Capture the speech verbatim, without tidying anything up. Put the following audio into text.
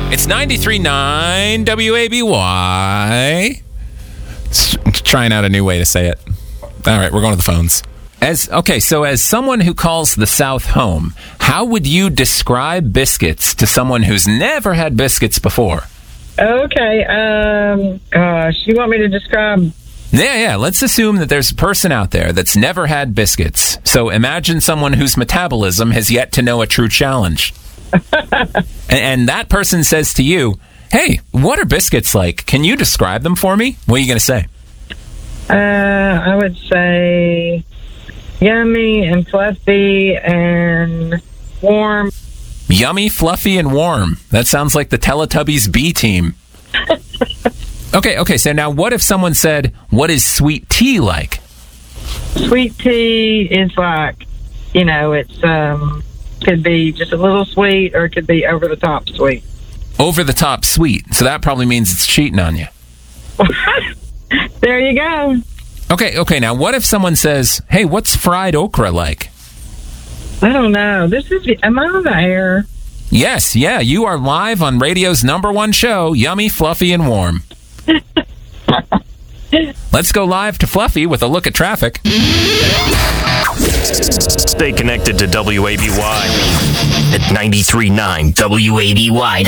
It's ninety-three point nine W A B Y. S- trying out a new way to say it. All right, we're going to the phones. As okay, so as someone who calls the South home, how would you describe biscuits to someone who's never had biscuits before? Okay, um, gosh, you want me to describe? Yeah, yeah, let's assume that there's a person out there that's never had biscuits. So imagine someone whose metabolism has yet to know a true challenge. and, and that person says to you, hey, what are biscuits like? Can you describe them for me? What are you going to say? Uh, I would say yummy and fluffy and warm. Yummy, fluffy, and warm. That sounds like the Teletubbies B team. Okay, okay, so now what if someone said, what is sweet tea like? Sweet tea is like, you know, it's, um, could be just a little sweet or it could be over the top sweet. Over the top sweet. So that probably means it's cheating on you. There you go. Okay, okay, now what if someone says, hey, what's fried okra like? I don't know. This is, am I on the air? Yes, yeah, you are live on radio's number one show, Yummy, Fluffy, and Warm. Let's go live to Fluffy with a look at traffic. Stay connected to W A B Y at ninety-three point nine W A B Y.